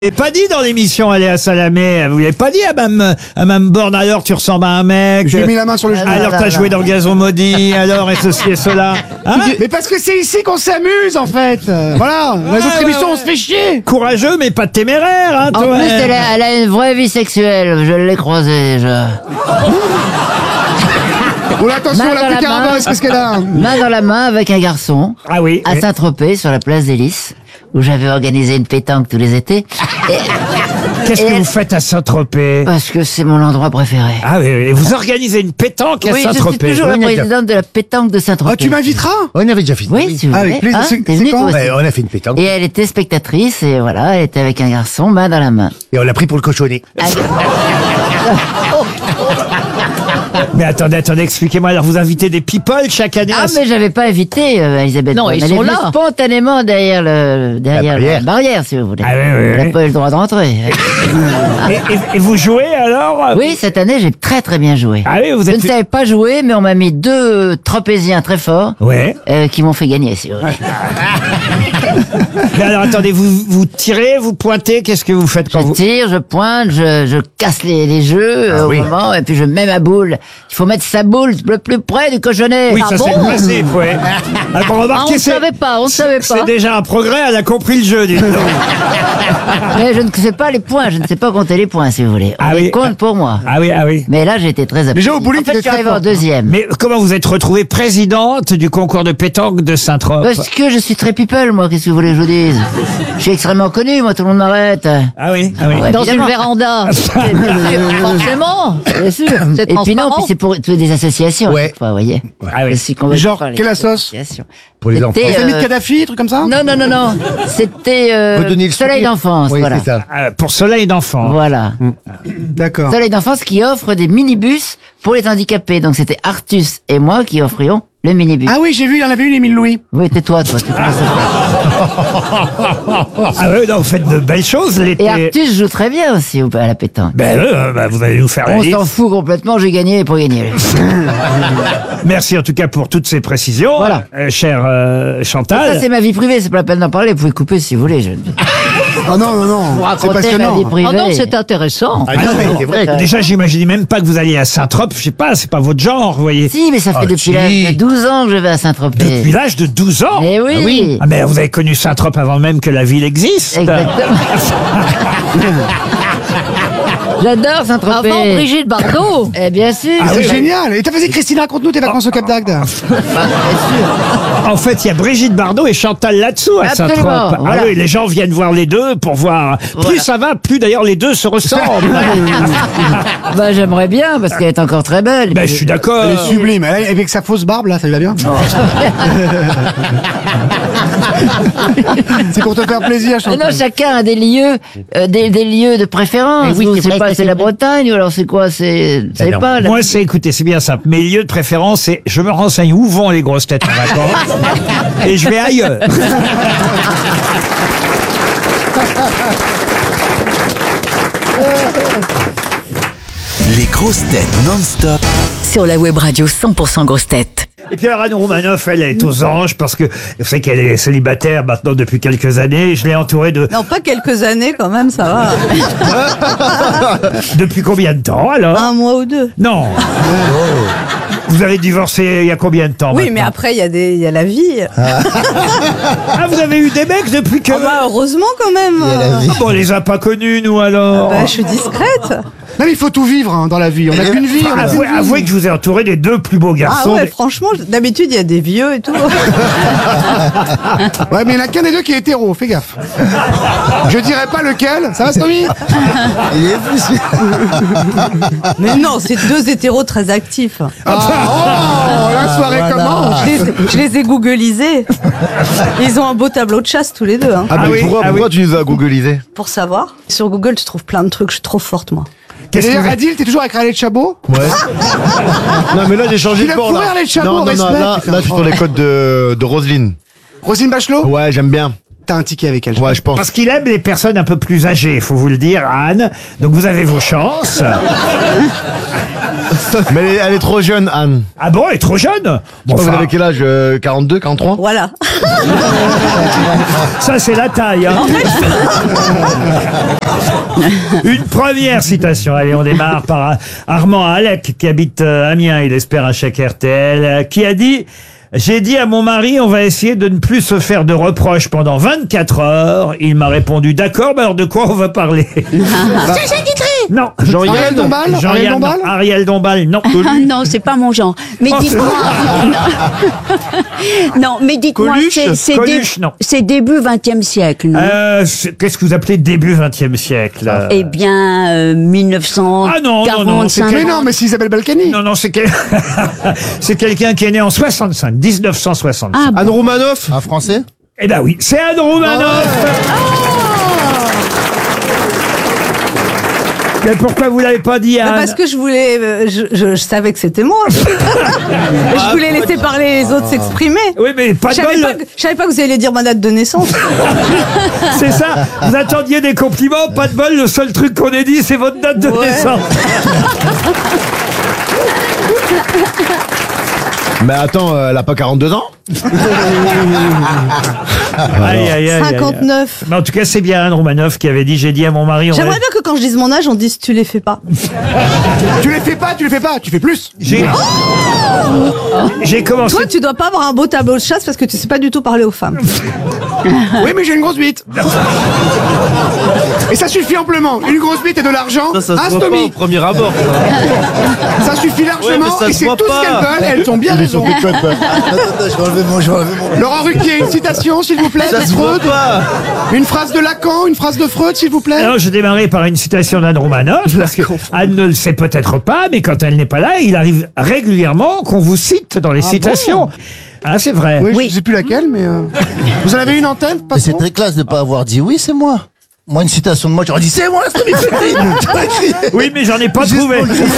Et pas dit dans l'émission Allez à Salamé, vous l'avez pas dit à Mme Borne, alors tu ressembles à un mec. J'ai mis la main sur le genou. Alors t'as joué dans Gazon Maudit, alors et ceci et cela. Hein? Mais parce que c'est ici qu'on s'amuse en fait. Voilà, les autres émissions on se fait chier. Courageux mais pas téméraire, hein, En toi. plus, elle a une vraie vie sexuelle, je l'ai croisée déjà. Oh là, attention, Main la dans la plus main. carabasse, qu'est-ce qu'elle a? Main dans la main avec un garçon, Ah oui. à Saint-Tropez, sur la place des Lys, où j'avais organisé une pétanque tous les étés. Qu'est-ce que et- vous faites à Saint-Tropez? Parce que c'est mon endroit préféré. Ah oui, et vous organisez une pétanque à Oui, je suis Saint-Tropez. toujours la présidente de la pétanque de Saint-Tropez. Oh, tu m'inviteras? On avait déjà fait. Oui, si vous voulez. Avec plaisir. Hein, C'est t'es venue, quand toi aussi. Ouais, on a fait une pétanque. Et elle était spectatrice, et voilà, elle était avec un garçon, main dans la main. Et on l'a pris pour le cochonnet. Mais attendez, expliquez-moi. Alors vous invitez des people chaque année Ah, mais j'avais pas invité Elisabeth. Non, Borne. ils Elle sont est venue là. spontanément derrière la barrière, si vous voulez. Ah oui, oui, Elle oui. n'a pas eu le droit d'entrer. Et vous jouez alors? Oui, cette année, j'ai très très bien joué. Ah oui, vous Je êtes... ne savais pas jouer, mais on m'a mis deux trapéziens très forts Ouais. qui m'ont fait gagner, si vous voulez. Mais alors attendez, vous tirez, vous pointez, qu'est-ce que vous faites quand Je vous... tire, je pointe, je casse les jeux au oui. moment, et puis je mets ma boule. Il faut mettre sa boule le plus près du cochonnet. Oui, Ah ça bon c'est le principe, ouais. Alors, Ah, remarquez, on savait pas. c'est déjà un progrès, elle a compris le jeu, dites donc. Mais je ne sais pas les points, je ne sais pas compter les points, si vous voulez. On Ah les oui. compte pour moi. Ah oui, ah oui. Mais là, j'ai été très Déjà, au applaudie. bowling, En fait, tu je es suis très arrivé en fort. deuxième. Mais comment vous êtes retrouvée présidente du concours de pétanque de Saint-Trope? Parce que je suis très people, moi, qu'est-ce que vous voulez que je vous dise? Je suis extrêmement connu, moi, tout le monde m'arrête. Ah oui, ah oui. Ouais. Dans Évidemment. une véranda. Forcément, bien sûr. C'est Et puis non, transparent. puis c'est pour des associations, Ouais. chaque fois, vous voyez. Ah oui. Je suis convaincu Genre, par les quelle assoce associations. Pour les C'était, enfants. Les amis de Kadhafi, truc comme ça? Non. C'était Redonner le Soleil sourire. d'enfance, Oui, voilà. c'est ça. Pour Soleil d'enfant. Voilà. D'accord. Soleil d'enfance qui offre des minibus pour les handicapés. Donc c'était Artus et moi qui offrions le minibus. Ah oui, j'ai vu, il y en avait une, Émile Louis. Oui, tais-toi, toi. Tu commences à- Ah oui, non, vous faites de belles choses l'été. Et Artus joue très bien aussi à la pétanque. Vous allez nous faire la On liste. s'en fout complètement, j'ai gagné pour gagner. Merci en tout cas pour toutes ces précisions, Voilà. chère Ça, Chantal. c'est ma vie privée, c'est pas la peine d'en parler, vous pouvez couper si vous voulez. Je Oh non, non, vous non. C'est raconter ma passionnant. vie privée. Oh non, c'est intéressant. Ah non, mais c'est vrai. Déjà, j'imaginais même pas que vous alliez à Saint-Trope. Je sais pas, c'est pas votre genre, vous voyez. Si, mais ça fait Ah, depuis si. l'âge de 12 ans que je vais à Saint-Tropez. Depuis l'âge de 12 ans. Eh oui. Ah, mais vous avez connu Saint-Trope avant même que la ville existe. Exactement. J'adore Saint-Tropez. Avant Brigitte Bardot. Eh bien sûr. Ah, c'est oui, génial. Et t'as fait, Christine, raconte-nous tes vacances au Cap d'Agde. Bien sûr. En fait, il y a Brigitte Bardot et Chantal là-dessous à Absolument, Saint-Trope. voilà. Ah oui, les gens viennent voir les deux pour voir. Plus ça va, plus d'ailleurs les deux se ressemblent. Bah, j'aimerais bien, parce qu'elle est encore très belle. Ben, je suis d'accord. Elle est sublime. Elle, avec sa fausse barbe, là, ça lui va bien. C'est pour te faire plaisir, Mais non, Chantal. chacun a des lieux, des lieux de préférence. Eh oui, Vous, c'est c'est vrai pas, que c'est c'est la vrai. Bretagne, ou alors c'est quoi, c'est non. pas la... Moi, écoutez, c'est bien simple. Mes lieux de préférence, c'est je me renseigne où vont les grosses têtes en vacances et je vais ailleurs. Les grosses têtes non-stop. Sur la web radio 100% grosses têtes. Et puis alors, Anne Romanoff, elle est aux anges parce que je sais qu'elle est célibataire maintenant depuis quelques années. Je l'ai entourée de... Non, pas quelques années quand même, ça va. Depuis combien de temps alors? Un mois ou deux. Non. Vous avez divorcé il y a combien de temps Oui, maintenant mais après, il y a la vie. Ah, vous avez eu des mecs depuis que... Ah bah, heureusement quand même. Ah bon, on les a pas connus, nous, alors. Bah, je suis discrète. Non, mais il faut tout vivre hein, dans la vie. On n'a qu'une vie. on a qu'une vie. Avouez que je vous ai entouré des deux plus beaux Ah garçons. ouais, franchement, d'habitude, il y a des vieux et tout. Ouais, mais il n'y en a qu'un des deux qui est hétéro, fais gaffe. Je dirais pas lequel. Ça va, Stomy? Mais non, c'est deux hétéros très actifs. Oh, la soirée commence. Je les ai googlisés. Ils ont un beau tableau de chasse tous les deux. Hein, Ah, mais oui, pourquoi tu nous as googlisé? pour savoir. Sur Google, tu trouves plein de trucs. Je suis trop forte, moi. Qu'est-ce que D'ailleurs, vous- Adil, t'es toujours avec Raleigh de Chabot? Ouais. Non, mais là, j'ai changé Il de a port, couru là. les chapeaux, Non, respect, là, putain. je suis sur les codes de Roselyne. Roselyne Bachelot? Ouais, j'aime bien. t'as un ticket avec elle. Ouais, je pense. Parce qu'il aime les personnes un peu plus âgées, faut vous le dire, Anne. Donc vous avez vos chances. Mais elle est trop jeune, Anne. Ah bon, elle est trop jeune. Bon, Vous enfin, avez quel âge 42, 43 Voilà. ça c'est la taille. Hein. Une première citation. Allez, on démarre par Armand Alec, qui habite Amiens. Il espère un chèque RTL, qui a dit: j'ai dit à mon mari, on va essayer de ne plus se faire de reproches pendant 24 heures. Il m'a répondu: d'accord, mais alors de quoi on va parler? Non. Ariel Dombal Ariel Dombal Ariel Dombal, non. Ah non, c'est pas mon genre. Mais dites-moi. Non, mais dites-moi, c'est Coluche, non. c'est début 20e siècle, non? Qu'est-ce que vous appelez début 20e siècle? Eh bien, 1945. Ah non, non, non, c'est Mais non, mais c'est Isabelle Balkany. Non, non, c'est c'est quelqu'un qui est né en 65, 1965. Ah, Anne Roumanoff. Un Français? Eh ben oui, c'est Anne Roumanoff. Mais pourquoi vous l'avez pas dit, Anne? Parce que je voulais, je savais que c'était moi. Je voulais laisser parler les autres s'exprimer. Oui, mais pas Je de savais bol. je savais pas que vous alliez dire ma date de naissance. C'est ça. Vous attendiez des compliments, pas de bol. Le seul truc qu'on ait dit, c'est votre date de Ouais. naissance. Mais attends, elle a pas 42 ans? Aïe, aïe, aïe, aïe. 59. Mais en tout cas, c'est bien Anne Roumanoff qui avait dit: j'ai dit à mon mari. J'aimerais bien que quand je dise mon âge, on dise tu les fais pas. Tu les fais pas, tu fais plus. J'ai commencé. Toi, tu dois pas avoir un beau tableau de chasse parce que tu sais pas du tout parler aux femmes. Oui, mais j'ai une grosse bite. Et ça suffit amplement. Une grosse bite et de l'argent. Ça se un voit pas au stomie. premier abord. Ça suffit largement. Ouais, mais ça et se c'est voit tout ce pas. qu'elles veulent. Elles ont bien raison. Attends, je vais enlever mon... Laurent Ruquier, une citation, s'il vous plaît, Ça de se voit Freud. pas. Une phrase de Lacan, une phrase de Freud, s'il vous plaît. Alors, je démarrais par une citation d'Anne Roumanoff, parce que Anne ne le sait peut-être pas, mais quand elle n'est pas là, il arrive régulièrement qu'on vous cite dans les citations. Ah, c'est vrai. Oui, je sais plus laquelle, mais... Vous en avez une en tête, Mais c'est patron très classe de pas avoir dit oui, c'est moi. Moi, une citation de moi, j'aurais dit c'est moi, c'est Oui, mais j'en ai pas trouvé.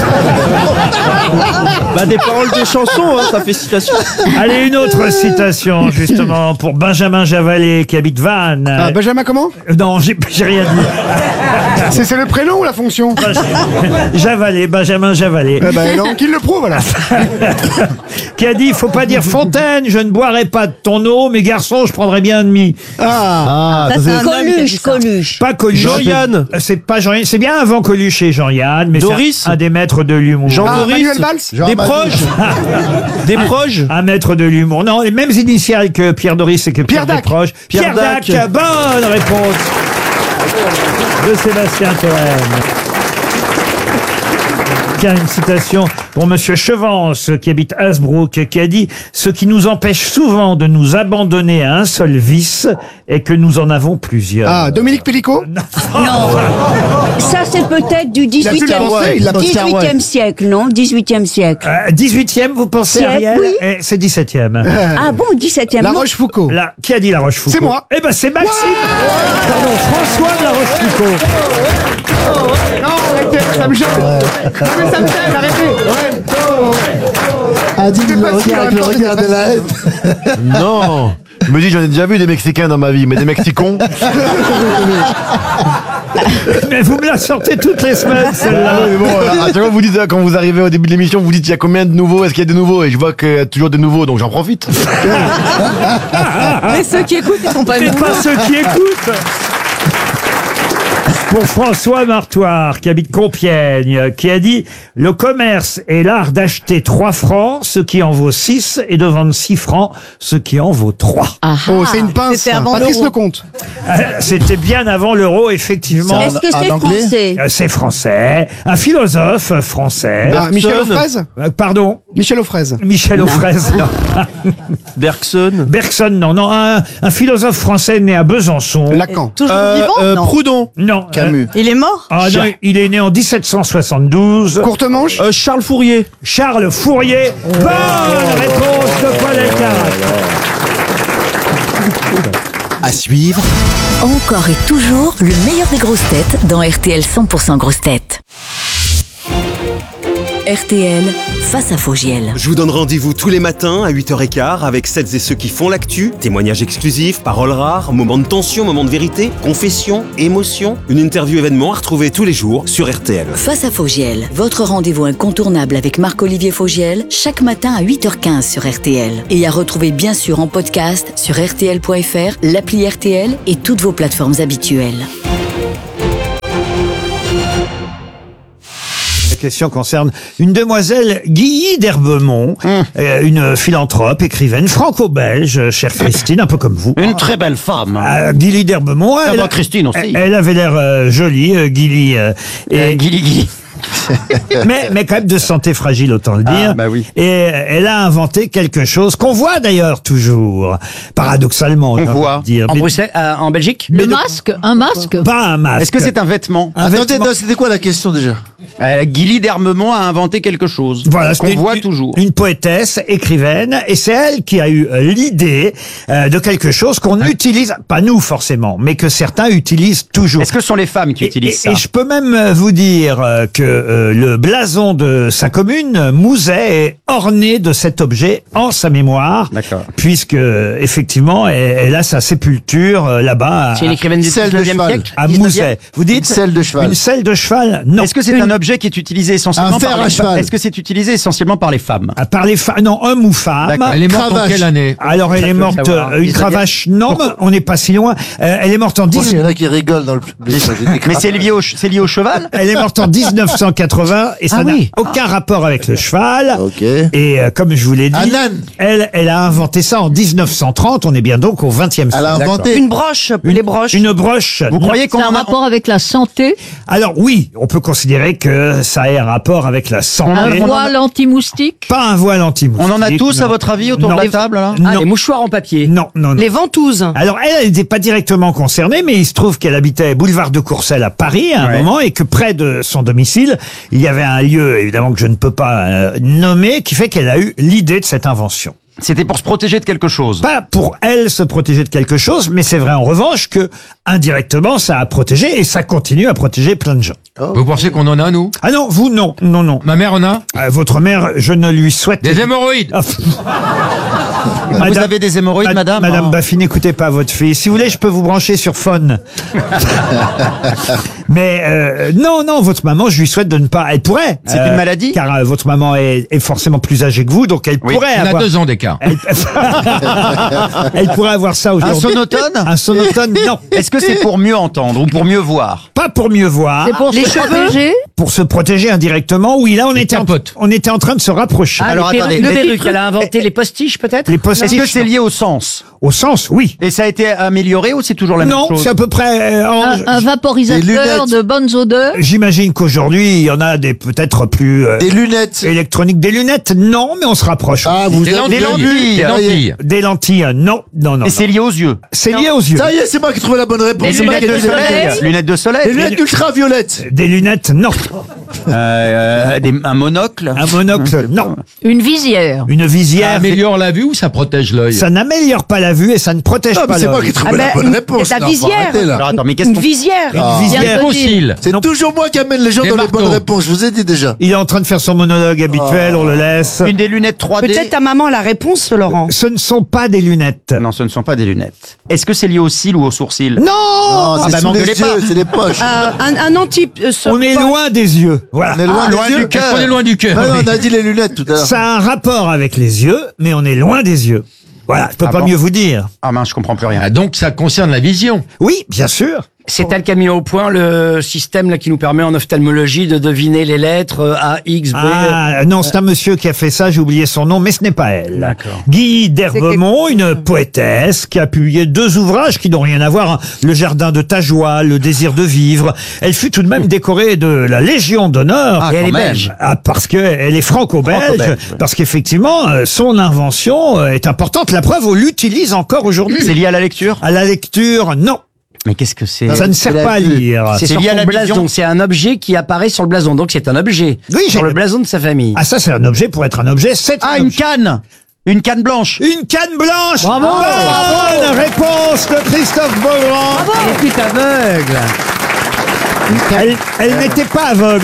Bah, des paroles de chansons, hein, ça fait citation. Allez, une autre citation, justement, pour Benjamin Javalet, qui habite Vannes. Ah, Benjamin comment Non, j'ai rien dit. C'est le prénom ou la fonction Javalet, Benjamin Javalet. Eh ben, donc, il le prouve, voilà. Qui a dit: faut pas dire Fontaine, je ne boirai pas de ton eau, mes garçons, je prendrai bien un demi. Ah, Ça, c'est un homme qui a dit Coluche, ça. Coluche. Pas Coluche. Jean-Yann. C'est pas Jean-Yann, c'est bien avant Coluche et Jean-Yann, mais Doris. c'est un des maîtres de l'humour. Jean-Maurice. Manuel Valls Des proches. Des proches. Un maître de l'humour. Non, les mêmes initiales que Pierre Doris et que Pierre Dac. Desproges. Pierre Dac. Bonne réponse de Sébastien Toen. Tiens, une citation pour Monsieur Chevance, qui habite Hasbrook, qui a dit: ce qui nous empêche souvent de nous abandonner à un seul vice est que nous en avons plusieurs. Ah, Dominique Pellicot Non. Ça, c'est peut-être du a pu le 18e, penser, il l'a pensé, 18e siècle, non? 18e siècle. 18e, vous pensez, Siècle, Ariel? oui. Eh, c'est 17e. Ah bon, 17e. La non. Rochefoucauld. Là, qui a dit La Rochefoucauld? C'est moi. Eh ben, c'est Maxime. Pardon, François de La Rochefoucauld. Non, arrêtez, ça me gêne. Non, mais ça me gêne, arrêtez. Ouais. Ah, dis C'est le pas si regard, grave, le regard de la haine. Non. Je me dis, j'en ai déjà vu des Mexicains dans ma vie, mais des Mexicons. Mais vous me la sortez toutes les semaines, Ah celle-là. oui, mais bon, à chaque fois, vous dites, quand vous arrivez au début de l'émission, vous dites, il y a combien de nouveaux? Est-ce qu'il y a de nouveaux? Et je vois qu'il y a toujours de nouveaux, donc j'en profite. Mais ceux qui écoutent, ils sont pas C'est nouveaux. pas ceux qui écoutent. Pour François Martoire, qui habite Compiègne, qui a dit: le commerce est l'art d'acheter 3 francs, ce qui en vaut 6, et de vendre 6 francs, ce qui en vaut 3. Oh, c'est une pince. C'était avant Patrice l'euro. Lecomte. C'était bien avant l'euro, effectivement. Est-ce que c'est en anglais français? C'est français. Un philosophe français. Ah, Michel Offrez Pardon, Michel Offrez. Michel Offrez. Bergson. Bergson, non. Non, un philosophe français né à Besançon. Lacan. Toujours vivant? Non. Proudhon. Non. Camus. Il est mort? Ah non, il est né en 1772. Courte manche. Charles Fourier. Charles Fourier. Bonne réponse de Paul Elkarat. À suivre, Encore et toujours le meilleur des grosses têtes dans RTL 100% grosses têtes. RTL, face à Fogiel. Je vous donne rendez-vous tous les matins à 8h15 avec celles et ceux qui font l'actu, témoignages exclusifs, paroles rares, moments de tension, moments de vérité, confessions, émotions, une interview événement à retrouver tous les jours sur RTL. Face à Fogiel, votre rendez-vous incontournable avec Marc-Olivier Fogiel, chaque matin à 8h15 sur RTL. Et à retrouver bien sûr en podcast sur RTL.fr, l'appli RTL et toutes vos plateformes habituelles. La question concerne une demoiselle Guilly d'Herbemont, une philanthrope, écrivaine franco-belge, chère Christine, un peu comme vous. Une très belle femme. Guilly d'Herbemont. Christine aussi. Elle avait l'air jolie, Guilly. Guilly. mais quand même de santé fragile, autant le dire. Bah oui. Et elle a inventé quelque chose qu'on voit d'ailleurs toujours, paradoxalement. On voit. Dire. En Bruxelles, en Belgique. Le masque, un masque. Pas un masque. Est-ce que c'est un vêtement? Attendez, non, c'était quoi la question déjà? Guilly d'Herbemont a inventé quelque chose. Voilà, qu'on voit toujours. Une poétesse, écrivaine, et c'est elle qui a eu l'idée de quelque chose qu'on utilise, pas nous forcément, mais que certains utilisent toujours. Est-ce que ce sont les femmes qui utilisent ça? Et je peux même vous dire que le blason de sa commune, Mouzet, est orné de cet objet en sa mémoire. D'accord. Puisque, effectivement, elle a sa sépulture là-bas. C'est une écrivaine du 19e siècle. À Mouzet. Vous dites? Une selle de cheval. Une selle de cheval? Non. Est-ce que c'est un objet qui est utilisé essentiellement Un fer par à les cheval. femmes? Est-ce que c'est utilisé essentiellement par les femmes? Par les femmes, non, homme ou femme. D'accord. Elle est morte en Cravache. quelle année? Alors elle est morte, une cravache, non, mais on n'est pas si loin. Elle est morte en Il y en a qui rigolent dans le public. Mais c'est lié au cheval? Elle est morte en 1980 et ça n'a aucun rapport avec le cheval. Ok. Et comme je vous l'ai dit, Un âne. elle a inventé ça en 1930. On est bien donc au 20e siècle. Elle a inventé. Une broche, les broches. Une broche. Vous croyez qu'on C'est un en a... rapport avec la santé. Alors oui, on peut considérer que ça ait un rapport avec la santé. Un voile anti-moustique. Pas un voile anti-moustique. On en a tous, non. à votre avis, autour Non. de la table, là? Non. Les mouchoirs en papier. Non, non, non. Les ventouses. Alors elle n'était pas directement concernée, mais il se trouve qu'elle habitait boulevard de Courcelles à Paris à un moment et que près de son domicile, il y avait un lieu, évidemment que je ne peux pas nommer, qui fait qu'elle a eu l'idée de cette invention. C'était pour se protéger de quelque chose. Pas pour elle se protéger de quelque chose, mais c'est vrai en revanche que indirectement ça a protégé et ça continue à protéger plein de gens. Vous pensez qu'on en a, nous? Ah non, vous non, non, non. Ma mère en a? Votre mère, je ne lui souhaite... Des hémorroïdes? Ah, Vous avez des hémorroïdes, madame? Madame Baffy, n'écoutez pas votre fille. Si vous voulez, je peux vous brancher sur phone. Mais non, non, votre maman, je lui souhaite de ne pas... Elle pourrait. C'est une maladie? Car votre maman est forcément plus âgée que vous, donc elle pourrait On a avoir... 2 ans d'écart. Elle pourrait avoir ça aujourd'hui. Un sonotone? Un sonotone, non. Est-ce que c'est pour mieux entendre ou pour mieux voir? Pas pour mieux voir. C'est pour se protéger. Pour se protéger indirectement, oui, là on était en train de se rapprocher. Alors attendez, Le perruque, elle a inventé les postiches peut-être. Les postiches, est-ce que c'est lié au sens? Au sens, oui. Et ça a été amélioré ou c'est toujours la même Non, chose? c'est à peu près... Un Des vaporisateur lunettes. de bonnes odeurs. J'imagine qu'aujourd'hui, il y en a des peut-être plus Des lunettes. électroniques. Des lunettes, non, mais on se rapproche. Ah, vous Des avez lentilles. Des lentilles. Des lentilles, non, non, non. Et c'est lié aux yeux? C'est lié aux yeux. Ça y est, c'est moi qui ai trouvé la bonne réponse. Des C'est moi qui ai lunettes de trouvé la soleil? réponse. Lunettes de soleil? Des lunettes ultraviolettes. Des lunettes, non. Un monocle? Un monocle, non. Une visière. Une Ça visière, améliore la vue ou ça protège l'œil? ça n'améliore pas la vue et ça ne protège Ah, mais pas c'est moi l'œil. qui ai trouvé la bonne réponse. la là, faut visière. arrêter, là. Alors attends, mais qu'est-ce Une qu'on... visière. Une visière. Fossile. C'est toujours moi qui amène les gens Des dans les marteaux. bonnes réponses. Je vous ai dit déjà. Il est en train de faire son monologue habituel, on le laisse. Une des lunettes 3D? Peut-être ta maman la réponse, Laurent. Ce ne sont pas des lunettes. Non, ce ne sont pas des lunettes. Est-ce que c'est lié aux cils ou aux sourcils? Non, Non, c'est bah, sous les m'engueulez pas. yeux, c'est les poches. Un anti. on est loin des yeux. Voilà. On est loin loin des du yeux. cœur. On est loin du cœur. Non, non, on a dit les lunettes tout à l'heure. Ça a un rapport avec les yeux, mais on est loin des yeux. Voilà, je peux pas bon mieux vous dire. Ah mince, je comprends plus rien. Ah, donc ça concerne la vision. Oui, bien sûr. C'est elle qui a mis au point le système là qui nous permet en ophtalmologie de deviner les lettres A, X, B. Ah, non, c'est un monsieur qui a fait ça, j'ai oublié son nom, mais ce n'est pas elle. D'accord. Guy d'Herbemont, une poétesse qui a publié 2 ouvrages qui n'ont rien à voir. Hein. Le jardin de ta joie, Le désir de vivre. Elle fut tout de même décorée de la Légion d'honneur. Ah, Et elle quand est même. belge. Ah, parce qu'elle est franco-belge, Franco-belge, ouais. parce qu'effectivement, son invention est importante. La preuve, on l'utilise encore aujourd'hui. C'est lié à la lecture? À la lecture, non. Mais qu'est-ce que c'est? Ça ne sert la pas à vue. lire. C'est C'est sur lié à son la vision. blason. C'est un objet qui apparaît sur le blason. Donc c'est un objet. Oui, sur j'ai- le blason de sa famille. Ah, ça, c'est un objet pour être un objet. C'est Ah, un une objet. canne! Une canne blanche! Une canne blanche. Bravo. Bonne réponse de Christophe Beaugrand. Elle est aveugle. Elle n'était pas aveugle.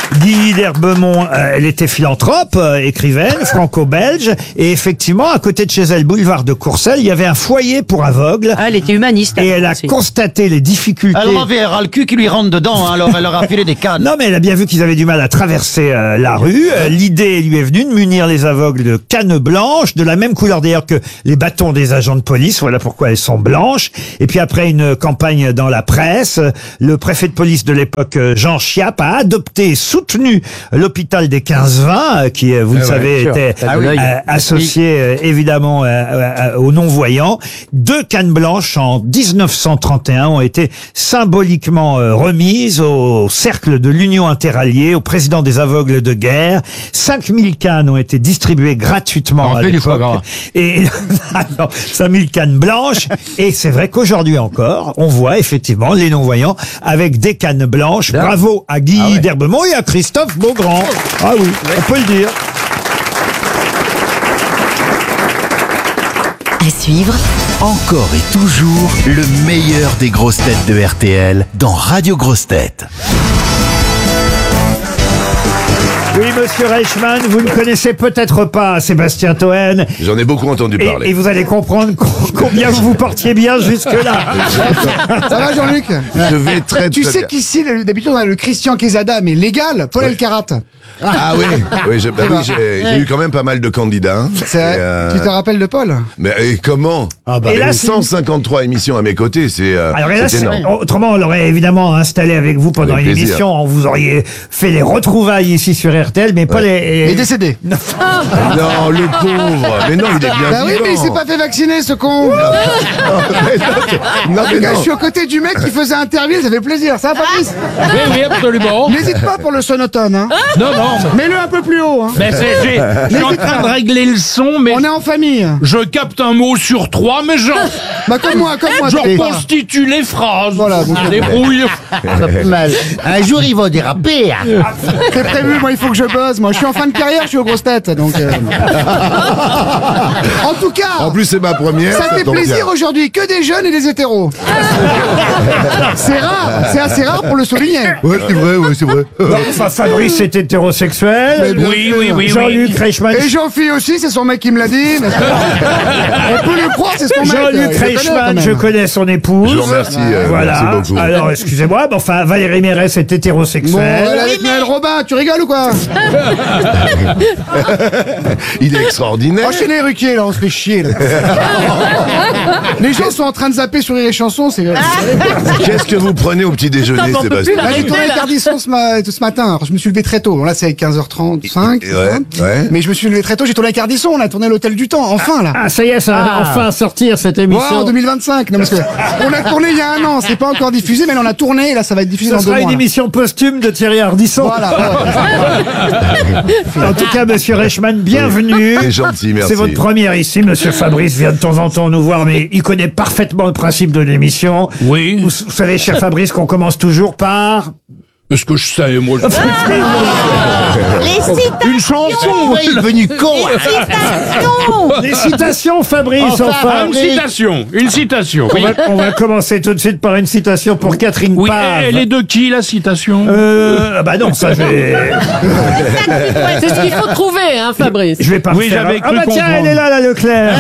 Guy d'Herbemont, elle était philanthrope, écrivaine, franco-belge. Et effectivement, à côté de chez elle, boulevard de Courcelles, il y avait un foyer pour aveugles. Ah, elle était humaniste. Et elle a constaté les difficultés. Alors, elle aura le cul qui lui rentre dedans, hein, alors elle leur a filé des cannes. Non, mais elle a bien vu qu'ils avaient du mal à traverser la rue. L'idée lui est venue de munir les aveugles de cannes blanches, de la même couleur d'ailleurs que les bâtons des agents de police. Voilà pourquoi elles sont blanches. Et puis après une campagne dans la presse, le préfet de police de l'époque, Jean Chiappe, a adopté et soutenu l'hôpital des 15-20, qui, vous le savez, était associé évidemment aux non-voyants. 2 cannes blanches en 1931 ont été symboliquement remises au cercle de l'Union interalliée, au président des aveugles de guerre. 5000 cannes ont été distribuées gratuitement à l'époque. Et 5000 cannes blanches. Et c'est vrai qu'aujourd'hui encore, on voit effectivement les non-voyants avec des cannes blanches. Bravo à Guy d'Herbemont et à Christophe Beaugrand. Ah oui, on peut le dire. À suivre, Encore et toujours le meilleur des grosses têtes de RTL dans Radio Grosses Têtes. Oui, monsieur Reichmann, vous ne connaissez peut-être pas Sébastien Toen. J'en ai beaucoup entendu parler. Et vous allez comprendre combien vous vous portiez bien jusque-là. Ça va, Jean-Luc? Je vais très Tu très sais bien. qu'ici, d'habitude, on a le Christian Quesada, mais légal, Paul Elkarat. Ah oui, j'ai eu quand même pas mal de candidats. C'est vrai. Tu te rappelles de Paul? Mais et comment? Et là, Et c'est 153 émissions à mes côtés, c'est Alors là, énorme. autrement, on l'aurait évidemment installé avec vous pendant Avec une plaisir. émission. Vous auriez fait les retrouvailles ici sur RTL, mais Paul est décédé. Non, le pauvre. Mais non, il est bien Bah oui, vivant. mais il s'est pas fait vacciner, ce con. Non, En mais tout cas, non. je suis aux côtés du mec qui faisait Interville, ça fait plaisir. Ça va, Fabrice? Oui, absolument. N'hésite pas pour le sonotone, hein. Non, non. Mets-le un peu plus haut, hein. Mais je suis en train de régler le son, mais On est en famille. je capte un mot sur 3, mais Bah, comme moi. je reconstitue les phrases. Voilà, donc, Je me débrouille. Pas plus mal. Un jour, ils vont déraper. hein. C'est prévu, moi, il faut que je buzz. Moi, je suis en fin de carrière, je suis aux grosses têtes, donc. En tout cas. En plus, c'est ma première. Ça fait tombe plaisir bien. aujourd'hui, que des jeunes et des hétéros. C'est rare, c'est assez rare pour le souligner. Ouais, c'est vrai, ouais, c'est vrai. Enfin, Fabrice est hétérosexuel. Oui, oui, oui. Jean-Luc Reichmann. Et Jean-Philippe aussi, c'est son mec qui me l'a dit. On peut le croire, c'est son mec. Jean-Luc il le connaît, quand Reichmann, même. je connais son épouse. Je vous remercie, voilà. merci beaucoup. Alors, excusez-moi, mais enfin, Valérie Mérès est Bon, hétérosexuelle. elle est avec Noël Robin, tu rigoles ou quoi? Il est extraordinaire. Enchaînez Ruquier, là, on se fait chier, là. Les gens sont en train de zapper sur les chansons, c'est. Qu'est-ce que vous prenez au petit déjeuner, Sébastien? Là, j'ai tourné avec Ardisson ce matin. Alors, je me suis levé très tôt. Bon, là, c'est 15h35. Ouais. Mais je me suis levé très tôt. J'ai tourné avec Ardisson. On a tourné l'Hôtel du Temps. Enfin, là. Ah, ça y est, ça va enfin sortir cette émission. Ouais, en 2025. Non, parce que on a tourné il y a un an. C'est pas encore diffusé, mais là, on a tourné. Et là, ça va être diffusé Ce dans 2 sera mois. une là. émission posthume de Thierry Ardisson. Voilà. En tout cas, monsieur Reichmann, bienvenue. C'est gentil, merci. C'est votre première ici. Monsieur Fabrice vient de temps en temps nous voir, mais il connaît parfaitement le principe de l'émission. Oui. Vous savez, cher Fabrice, qu'on commence toujours par... Est-ce que je sais, moi Une chanson. Il est devenu con. Les citations, Fabrice, enfin. Une citation. Oui. On va commencer tout de suite par une citation pour Catherine Oui, Pave. elle est de qui, la citation? Bah non, ça je vais... C'est ce qu'il faut trouver, hein, Fabrice. Je vais pas Oui, refaire. j'avais Ah cru bah tiens, comprendre. elle est là, la Leclerc.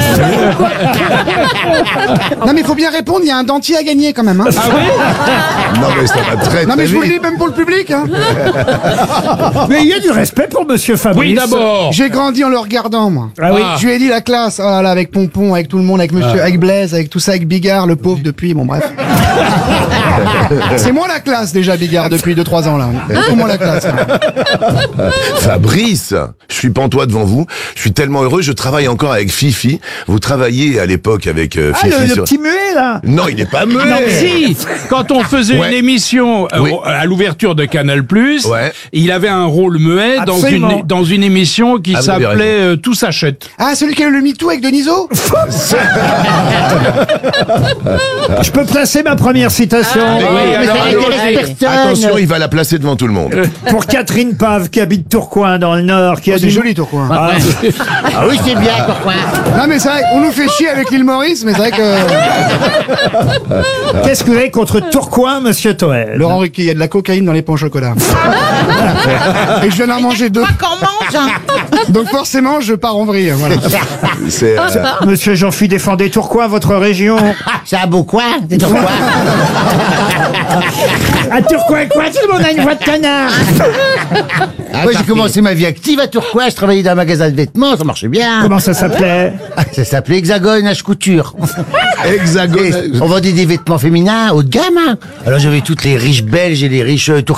Non, mais il faut bien répondre. Il y a un dentier à gagner, quand même, hein. Ah oui? Non, mais ça va très, Non, très mais je vous le vite. dis, même pour le public, hein. Mais il y a du respect pour monsieur Fabrice. Oui, d'abord. J'ai grandi en le regardant, moi. Ah oui. Je lui ai dit la classe, oh là, avec Pompon, avec tout le monde, avec monsieur, avec Blaise, avec tout ça, avec Bigard, le pauvre depuis, bon bref. C'est moi la classe déjà, Bigard, depuis 2-3 ans là. C'est moi la classe. Fabrice, je suis pantois devant vous. Je suis tellement heureux. Je travaille encore avec Fifi. Vous travailliez à l'époque avec Ah, Fifi. le petit muet, là. Non, il n'est pas muet. Non, mais si, quand on faisait Ouais. une émission Oui. à l'ouverture de Canal+, Ouais. il avait un rôle muet Absolument. dans une émission qui Ah, vous avez s'appelait Tout s'achète. Ah, celui qui a eu le MeToo avec Deniso? Je peux placer ma première citation Oui, alors, Attention, il va la placer devant tout le monde. pour Catherine Pave, qui habite Tourcoing, dans le Nord, qui a C'est dit... joli, Tourcoing. Ah, Ah oui, c'est bien, Courcoing. Non, mais c'est vrai, on nous fait chier avec l'île Maurice, mais c'est vrai que Qu'est-ce que vous avez contre Tourcoing, monsieur Toel? Laurent Ruquier, il y a de la cocaïne dans les les pains au chocolat. Et je viens d'en manger 2. Qu'en mange. Donc forcément, je pars en vrille. Voilà. C'est, Monsieur Jean-Phi, défendez Tourcoing, votre région. C'est un beau coin, c'est Tourcoing. À Tourcoing, quoi? Tout le monde a une voix de connard. Moi, j'ai commencé ma vie active à Tourcoing. Je travaillais dans un magasin de vêtements, ça marchait bien. Comment ça s'appelait? Ça s'appelait Hexagone H Couture. Hexagone. Et on vendait des vêtements féminins haut de gamme. Hein. Alors j'avais toutes les riches belges et les riches turcs